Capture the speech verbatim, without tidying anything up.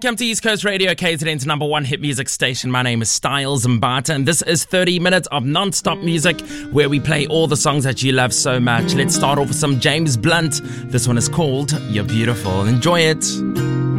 Welcome to East Coast Radio, K Z N's number one hit music station. My name is Styles Mbata, and this is thirty minutes of non-stop music where we play all the songs that you love so much. Let's start off with some James Blunt. This one is called You're Beautiful. Enjoy it.